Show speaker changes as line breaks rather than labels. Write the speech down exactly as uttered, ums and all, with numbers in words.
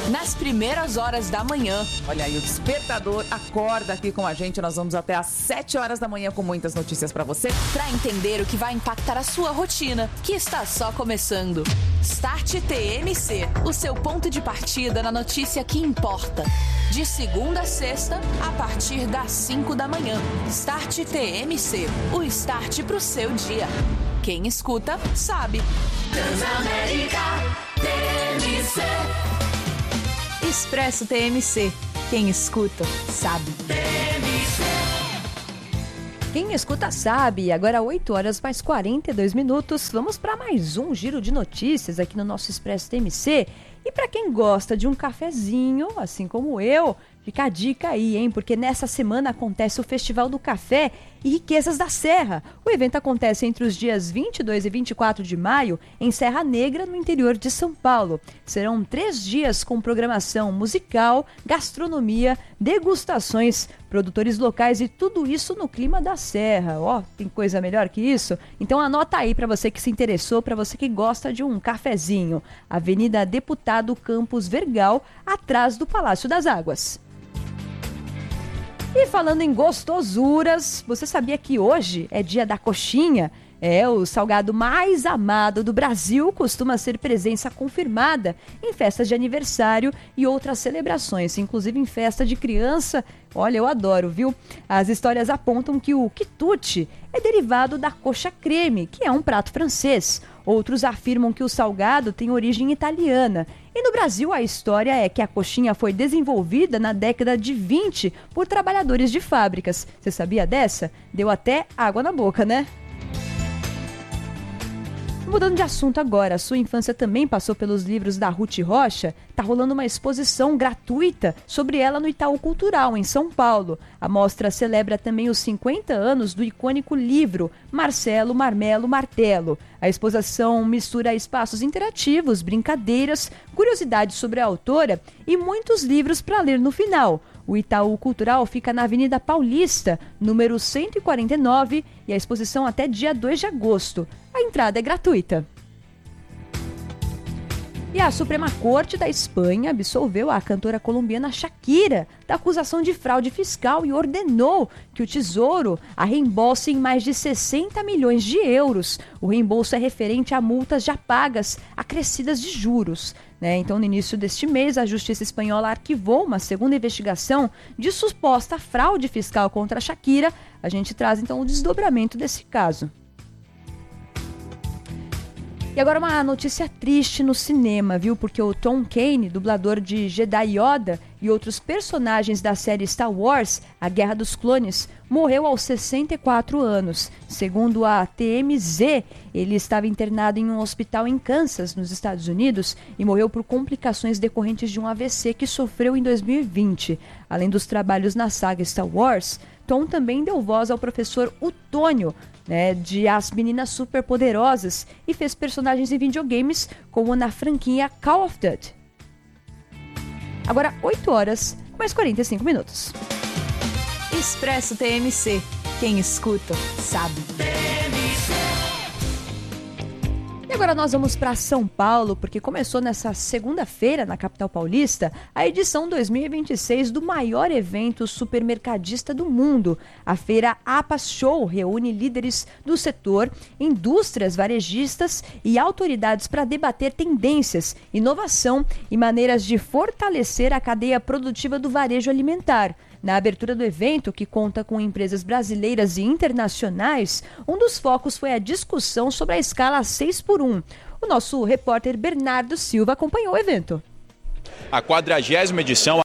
nas primeiras horas da manhã.
Olha aí, o despertador acorda aqui com a gente. Nós vamos até às sete horas da manhã com muitas notícias para você.
Para entender o que vai impactar a sua rotina, que está só começando. Start T M C, o seu ponto de partida na notícia que importa. De segunda a sexta, a partir das cinco da manhã. Start T M C, o start pro seu dia. Quem escuta, sabe.
Transamérica T M C.
Expresso T M C. Quem escuta, sabe.
T M C.
Quem escuta sabe. Agora oito horas mais quarenta e dois minutos. Vamos para mais um giro de notícias aqui no nosso Expresso T M C. E para quem gosta de um cafezinho, assim como eu, fica a dica aí, hein? Porque nessa semana acontece o Festival do Café e Riquezas da Serra. O evento acontece entre os dias vinte e dois e vinte e quatro de maio em Serra Negra, no interior de São Paulo. Serão três dias com programação musical, gastronomia, degustações, produtores locais e tudo isso no clima da Serra. Ó, tem coisa melhor que isso? Então anota aí para você que se interessou, para você que gosta de um cafezinho. Avenida Deputado Campos Vergal, atrás do Palácio das Águas. E falando em gostosuras, você sabia que hoje é dia da coxinha? É, o salgado mais amado do Brasil costuma ser presença confirmada em festas de aniversário e outras celebrações, inclusive em festa de criança. Olha, eu adoro, viu? As histórias apontam que o quitute é derivado da coxa creme, que é um prato francês. Outros afirmam que o salgado tem origem italiana. E no Brasil, a história é que a coxinha foi desenvolvida na década de vinte por trabalhadores de fábricas. Você sabia dessa? Deu até água na boca, né? Mudando de assunto agora, a sua infância também passou pelos livros da Ruth Rocha? Tá rolando uma exposição gratuita sobre ela no Itaú Cultural, em São Paulo. A mostra celebra também os cinquenta anos do icônico livro Marcelo Marmelo Martelo. A exposição mistura espaços interativos, brincadeiras, curiosidades sobre a autora e muitos livros para ler no final. O Itaú Cultural fica na Avenida Paulista, número cento e quarenta e nove, e a exposição até dia dois de agosto. A entrada é gratuita. E a Suprema Corte da Espanha absolveu a cantora colombiana Shakira da acusação de fraude fiscal e ordenou que o Tesouro a reembolse em mais de sessenta milhões de euros. O reembolso é referente a multas já pagas, acrescidas de juros. Né? Então, no início deste mês, a Justiça Espanhola arquivou uma segunda investigação de suposta fraude fiscal contra a Shakira. A gente traz, então, o desdobramento desse caso. E agora uma notícia triste no cinema, viu? Porque o Tom Kane, dublador de Jedi Yoda e outros personagens da série Star Wars, A Guerra dos Clones, morreu aos sessenta e quatro anos. Segundo a T M Z, ele estava internado em um hospital em Kansas, nos Estados Unidos, e morreu por complicações decorrentes de um A V C que sofreu em dois mil e vinte. Além dos trabalhos na saga Star Wars, Tom também deu voz ao professor Utônio, né, de As Meninas Superpoderosas, e fez personagens em videogames como na franquia Call of Duty. Agora oito horas, mais quarenta e cinco minutos.
Expresso T M C. Quem escuta, sabe.
E agora nós vamos para São Paulo, porque começou nessa segunda-feira, na capital paulista, a edição dois mil e vinte e seis do maior evento supermercadista do mundo. A feira APAS Show reúne líderes do setor, indústrias varejistas e autoridades para debater tendências, inovação e maneiras de fortalecer a cadeia produtiva do varejo alimentar. Na abertura do evento, que conta com empresas brasileiras e internacionais, um dos focos foi a discussão sobre a escala seis por um. O nosso repórter Bernardo Silva acompanhou o evento.
A quadragésima edição